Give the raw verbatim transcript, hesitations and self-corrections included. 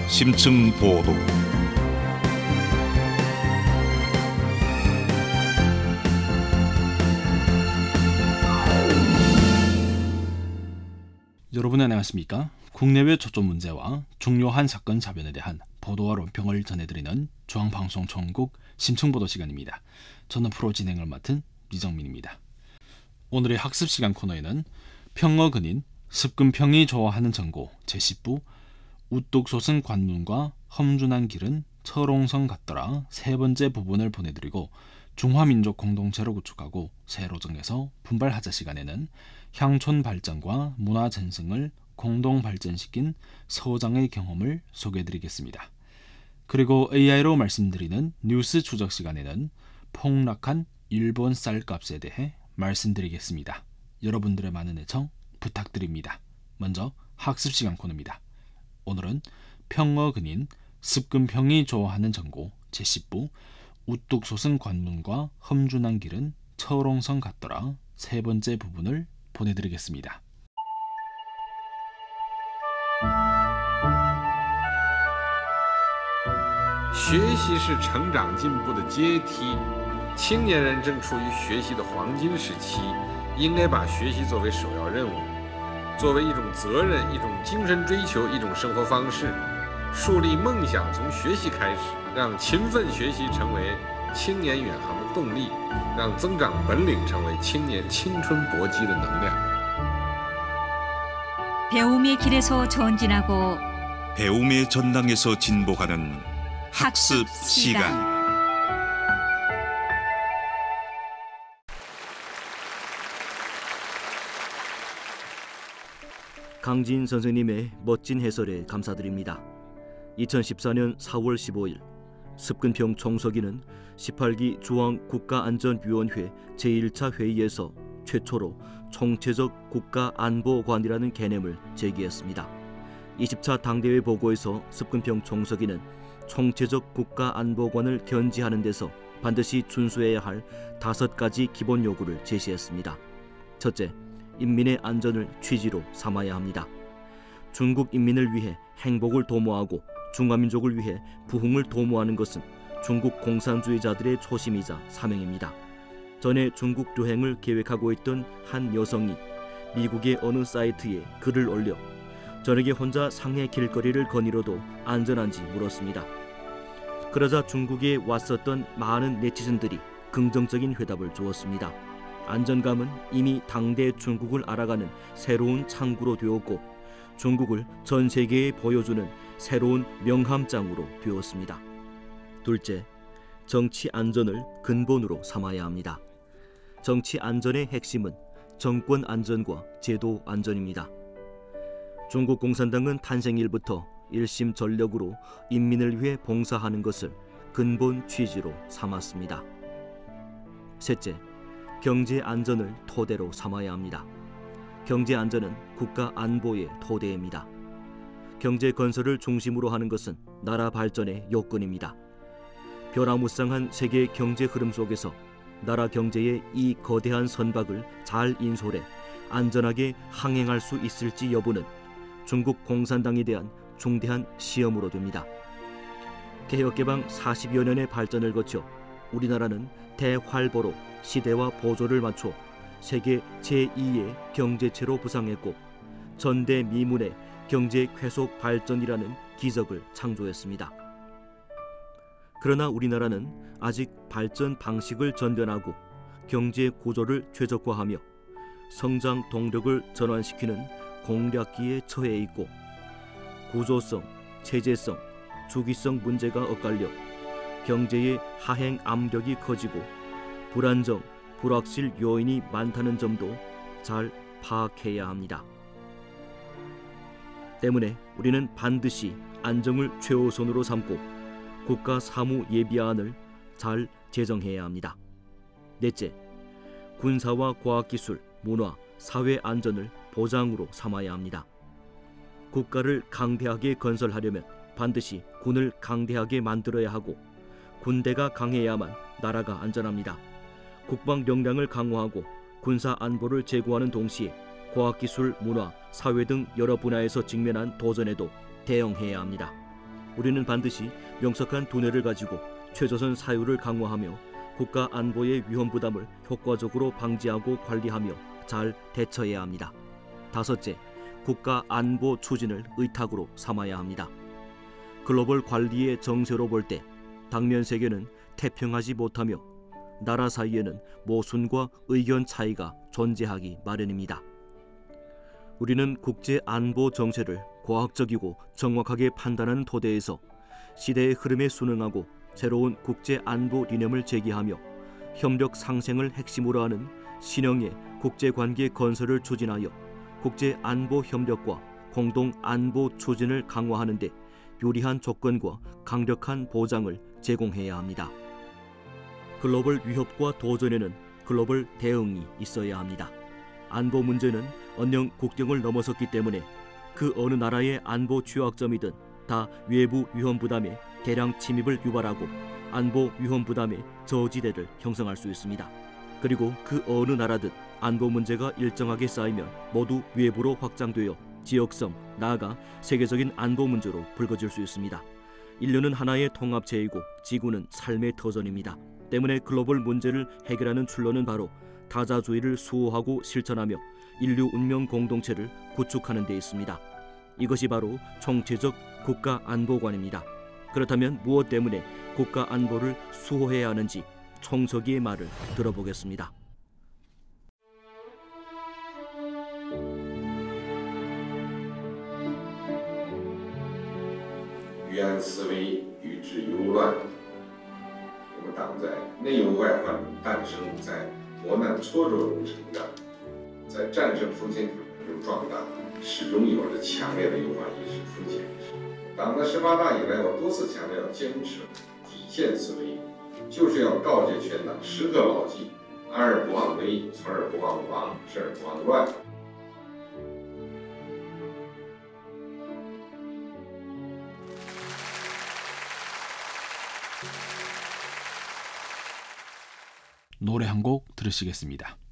심층 보도. 여러분 안녕하십니까? 국내외 초점 문제와 중요한 사건 사변에 대한 보도와 논평을 전해드리는 중앙방송총국 심층보도 시간입니다. 저는 프로 진행을 맡은 이정민입니다. 오늘의 학습시간 코너에는 평어근인 습근평이 좋아하는 전고 제십 부 우뚝 솟은 관문과 험준한 길은 철옹성 같더라 세 번째 부분을 보내드리고, 중화민족 공동체로 구축하고 새로 정해서 분발하자 시간에는 향촌 발전과 문화 전승을 공동 발전시킨 서장의 경험을 소개해드리겠습니다. 그리고 에이아이로 말씀드리는 뉴스 추적 시간에는 폭락한 일본 쌀값에 대해 말씀드리겠습니다. 여러분들의 많은 애청 부탁드립니다. 먼저 학습시간 코너입니다. 오늘은 평어근인 습근평이 좋아하는 전고 제십 부 우뚝 솟은 관문과 험준한 길은 철옹성 같더라 세 번째 부분을 보내드리겠습니다. 学习是成长进步的阶梯，青年人正处于学习的黄金时期，应该把学习作为首要任务，作为一种责任、一种精神追求、一种生活方式，树立梦想从学习开始，让勤奋学习成为青年远航的动力，让增长本领成为青年青春搏击的能量。 배움의 길에서 전진하고 배움의 전당에서 진보하는 학습 시간. 강진 선생님의 멋진 해설에 감사드립니다. 이천십사 년 사월 십오일 습근평 총서기는 십팔 기 중앙국가안전위원회 제일 차 회의에서 최초로 총체적 국가안보관이라는 개념을 제기했습니다. 이십 차 당대회 보고에서 습근평 총서기는 총체적 국가안보관을 견지하는 데서 반드시 준수해야 할 다섯 가지 기본 요구를 제시했습니다. 첫째, 인민의 안전을 취지로 삼아야 합니다. 중국 인민을 위해 행복을 도모하고 중화민족을 위해 부흥을 도모하는 것은 중국 공산주의자들의 초심이자 사명입니다. 전에 중국 여행을 계획하고 있던 한 여성이 미국의 어느 사이트에 글을 올려 저녁에 혼자 상해 길거리를 거니러도 안전한지 물었습니다. 그러자 중국에 왔었던 많은 네티즌들이 긍정적인 회답을 주었습니다. 안전감은 이미 당대 중국을 알아가는 새로운 창구로 되었고 중국을 전 세계에 보여주는 새로운 명함장으로 되었습니다. 둘째, 정치 안전을 근본으로 삼아야 합니다. 정치 안전의 핵심은 정권 안전과 제도 안전입니다. 중국 공산당은 탄생일부터 일심전력으로 인민을 위해 봉사하는 것을 근본 취지로 삼았습니다. 셋째, 경제 안전을 토대로 삼아야 합니다. 경제 안전은 국가 안보의 토대입니다. 경제 건설을 중심으로 하는 것은 나라 발전의 요건입니다. 변화무쌍한 세계 경제 흐름 속에서 나라 경제의 이 거대한 선박을 잘 인솔해 안전하게 항행할 수 있을지 여부는 중국 공산당에 대한 중대한 시험으로 됩니다. 개혁개방 사십여 년의 발전을 거쳐 우리나라는 대활보로 시대와 보조를 맞춰 세계 제이의 경제체로 부상했고 전대미문의 경제 쾌속 발전이라는 기적을 창조했습니다. 그러나 우리나라는 아직 발전 방식을 전변하고 경제 구조를 최적화하며 성장 동력을 전환시키는 공략기에 처해 있고 구조성, 체제성, 주기성 문제가 엇갈려 경제의 하행 압력이 커지고 불안정, 불확실 요인이 많다는 점도 잘 파악해야 합니다. 때문에 우리는 반드시 안정을 최우선으로 삼고 국가 사무 예비안을 잘 제정해야 합니다. 넷째, 군사와 과학기술, 문화, 사회 안전을 보장으로 삼아야 합니다. 국가를 강대하게 건설하려면 반드시 군을 강대하게 만들어야 하고 군대가 강해야만 나라가 안전합니다. 국방 역량을 강화하고 군사 안보를 제고하는 동시에 과학기술, 문화, 사회 등 여러 분야에서 직면한 도전에도 대응해야 합니다. 우리는 반드시 명석한 두뇌를 가지고 최조선 사유를 강화하며 국가 안보의 위험 부담을 효과적으로 방지하고 관리하며 잘 대처해야 합니다. 다섯째, 국가 안보 추진을 의탁으로 삼아야 합니다. 글로벌 관리의 정세로 볼 때 당면 세계는 태평하지 못하며 나라 사이에는 모순과 의견 차이가 존재하기 마련입니다. 우리는 국제 안보 정세를 과학적이고 정확하게 판단하는 토대에서 시대의 흐름에 순응하고 새로운 국제 안보理念을 제기하며 협력 상생을 핵심으로 하는 신형의 국제관계 건설을 추진하여 국제 안보 협력과 공동 안보 추진을 강화하는 데 유리한 조건과 강력한 보장을 제공해야 합니다. 글로벌 위협과 도전에는 글로벌 대응이 있어야 합니다. 안보 문제는 언영 국경을 넘어섰기 때문에 그 어느 나라의 안보 취약점이든 다 외부 위험 부담에 대량 침입을 유발하고 안보 위험 부담의 저지대를 형성할 수 있습니다. 그리고 그 어느 나라든 안보 문제가 일정하게 쌓이면 모두 외부로 확장되어 지역성, 나아가 세계적인 안보 문제로 불거질 수 있습니다. 인류는 하나의 통합체이고 지구는 삶의 터전입니다. 때문에 글로벌 문제를 해결하는 출路는 바로 다자주의를 수호하고 실천하며 인류 운명 공동체를 구축하는 데 있습니다. 이것이 바로 총체적 국가 안보관입니다. 그렇다면 무엇 때문에 국가 안보를 수호해야 하는지 총서기의 말을 들어보겠습니다. 居安思危，与之忧乱。我们党在内忧外患中诞生，在磨难挫折中成长，在战胜风险中壮大，始终有着强烈的忧患意识、风险意识。党的十八大以来，我多次强调要坚持底线思维，就是要告诫全党时刻牢记：安而不忘危，存而不忘亡，治而不忘乱。 노래 한 곡 들으시겠습니다.